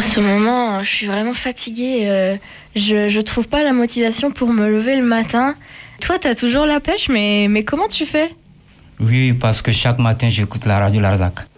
ce moment, je suis vraiment fatiguée. Je trouve pas la motivation pour me lever le matin. Toi, t'as toujours la pêche, mais comment tu fais ? Oui, parce que chaque matin, j'écoute la radio Larzac.